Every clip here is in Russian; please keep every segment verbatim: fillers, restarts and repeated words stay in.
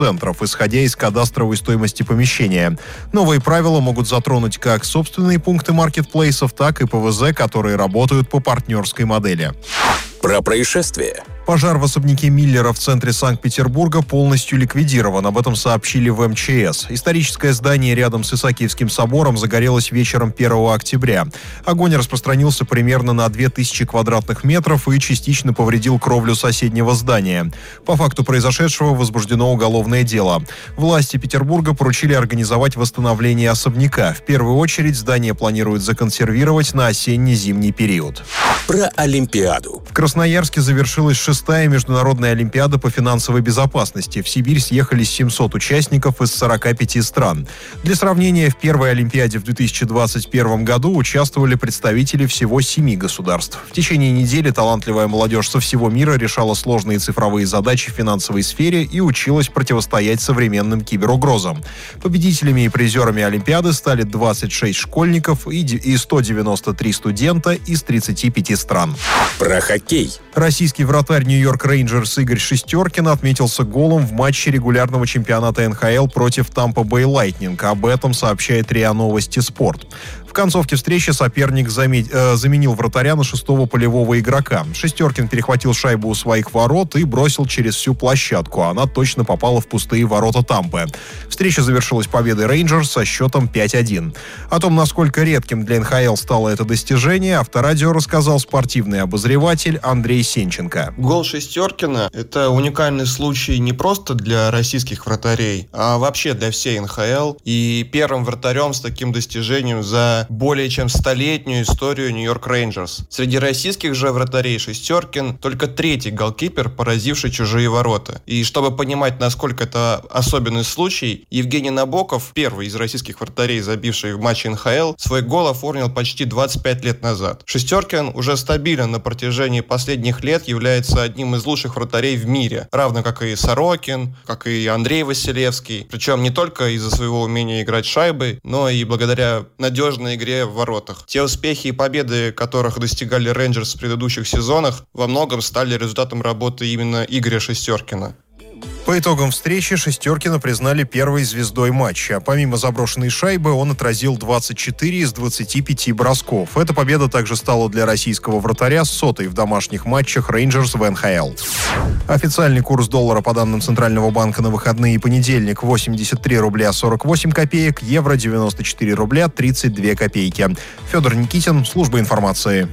центров, исходя из кадастровой стоимости помещения. Новые правила могут затронуть как собственные пункты маркетплейсов, так и ПВЗ, которые работают по партнерской модели. Про происшествие. Пожар в особняке Миллера в центре Санкт-Петербурга полностью ликвидирован. Об этом сообщили в эм че эс. Историческое здание рядом с Исаакиевским собором загорелось вечером первого октября. Огонь распространился примерно на две тысячи квадратных метров и частично повредил кровлю соседнего здания. По факту произошедшего возбуждено уголовное дело. Власти Петербурга поручили организовать восстановление особняка. В первую очередь здание планируют законсервировать на осенне-зимний период. Про Олимпиаду. В Красноярске завершилась шестая международная олимпиада по финансовой безопасности. В Сибирь съехались семьсот участников из сорока пяти стран. Для сравнения, в первой олимпиаде в две тысячи двадцать первом году участвовали представители всего семи государств. В течение недели талантливая молодежь со всего мира решала сложные цифровые задачи в финансовой сфере и училась противостоять современным киберугрозам. Победителями и призерами олимпиады стали двадцать шесть школьников и сто девяносто три студента из тридцати пяти стран. Про хоккей. Российский вратарь Нью-Йорк Рейнджерс Игорь Шестёркин отметился голом в матче регулярного чемпионата эн ха эл против Тампа Бэй Лайтнинг. Об этом сообщает РИА Новости Спорт. В концовке встречи соперник заме- э, заменил вратаря на шестого полевого игрока. Шестёркин перехватил шайбу у своих ворот и бросил через всю площадку. Она точно попала в пустые ворота Тампы. Встреча завершилась победой Рейнджерс со счетом пять один. О том, насколько редким для эн ха эл стало это достижение, Авторадио рассказал спортивный обозреватель Андрей Сенченко. Гол Шестёркина – это уникальный случай не просто для российских вратарей, а вообще для всей эн ха эл. И первым вратарем с таким достижением за более чем столетнюю историю Нью-Йорк Рейнджерс. Среди российских же вратарей Шестёркин только третий голкипер, поразивший чужие ворота. И чтобы понимать, насколько это особенный случай, Евгений Набоков, первый из российских вратарей, забивший в матче эн ха эл, свой гол оформил почти двадцать пять лет назад. Шестёркин уже стабилен на протяжении последних лет, является одним из лучших вратарей в мире, равно как и Сорокин, как и Андрей Василевский. Причем не только из-за своего умения играть шайбой, но и благодаря надежной игре в воротах. Те успехи и победы, которых достигали Рейнджерс в предыдущих сезонах, во многом стали результатом работы именно Игоря Шестёркина. По итогам встречи Шестёркина признали первой звездой матча. Помимо заброшенной шайбы, он отразил двадцать четыре из двадцати пяти бросков. Эта победа также стала для российского вратаря сотой в домашних матчах Рейнджерс в эн ха эл. Официальный курс доллара по данным Центрального банка на выходные и понедельник восемьдесят три рубля сорок восемь копеек, евро девяносто четыре рубля тридцать две копейки. Федор Никитин, служба информации.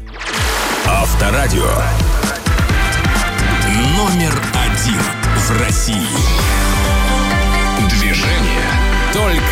Авторадио. Номер один в России.